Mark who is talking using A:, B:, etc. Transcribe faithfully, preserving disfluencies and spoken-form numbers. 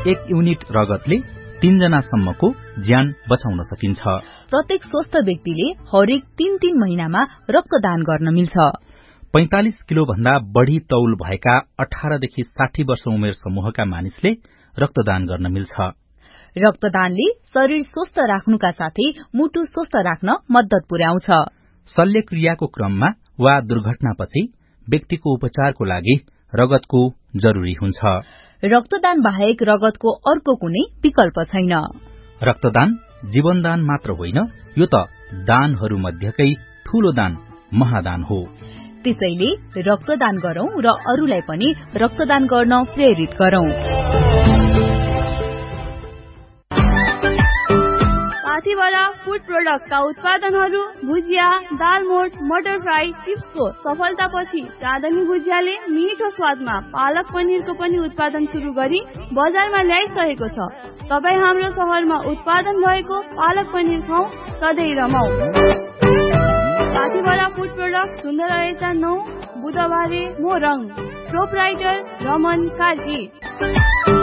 A: एक युनिट रगतले तीन जनासम्मको ज्यान बचाउन सकिन्छ।
B: प्रत्येक स्वस्थ व्यक्तिले हरेक तीन तीन महिनामा रक्तदान गर्न मिल्छ।
A: पैंतालिस किलो भन्दा बढ़ी तौल भएका अठारदेखि साठी वर्ष उमेर समूहका मानिसले रक्तदान गर्न मिल्छ।
B: रक्तदानले शरीर स्वस्थ राख्नुका साथै मुटु स्वस्थ राख्न मद्दत पुर्याउँछ।
A: शल्यक्रियाको क्रममा वा दुर्घटनापछि व्यक्तिको उपचारको लागि रगतको जरुरी हुन्छ।
B: रक्तदान बाहेक रगतको अर्को कुनै विकल्प छैन।
A: रक्तदान जीवनदान मात्र होइन, यो त दानहरू मध्येकै ठूलो दान महादान हो।
B: त्यसैले रक्तदान गरौं र अरूलाई पनि रक्तदान गर्न प्रेरित गरौं।
C: पाथिभरा फूड प्रोडक्टका उत्पादनहरू भुजिया, दालमोट, मटर फ्राई, चिप्सको सफलतापछि चाँदनी भुजियाले मिठो स्वादमा पालक पनिरको पनि उत्पादन शुरू गरी बजारमा ल्याइसकेको छ। तपाईँ हाम्रो शहरमा उत्पादन भएको पालक पनिर खाऊ, सधैँ रमाऊ। पाथिभरा फूड प्रोडक्ट सुन्दर रहेछ नौ बुधबारे मोरङ। प्रोपराइटर रमन कार्की।